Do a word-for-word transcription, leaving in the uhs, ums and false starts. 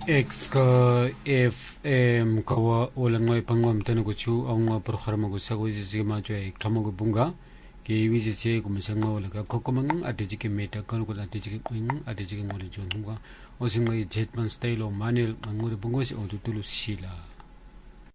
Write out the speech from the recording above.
X ka F M kawa wala ngoy pangwam tano ko chu ang mga programa ko sa ko si ma jo ay kamo ko bunga ke wi se ko masang wala ka ko komang ate ji ke meta kan ko ate ji ko ate ji ngol jo ngwa o sing ngai jetman style o manel ngol bungo si o tutulu sila